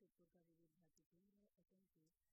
जमशेदपुर का विविध भारती केंद्र है FM के